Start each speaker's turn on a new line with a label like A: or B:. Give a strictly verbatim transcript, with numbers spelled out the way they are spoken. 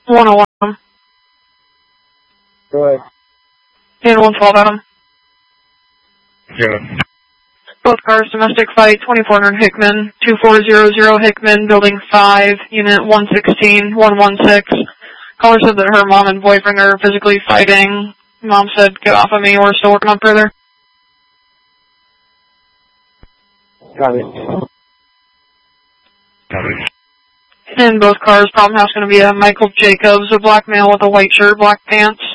A: one oh one.
B: Go ahead.
A: And one twelve Adam.
C: Yeah.
A: Both cars, domestic fight, twenty-four hundred Hickman, two four zero zero Hickman, building five, unit one sixteen, one one six. Caller said that her mom and boyfriend are physically fighting. Mom said, get off of me, we're still working on further.
B: Got it.
C: Got it.
A: In both cars, problem house going to be a Michael Jacobs, a black male with a white shirt, black pants.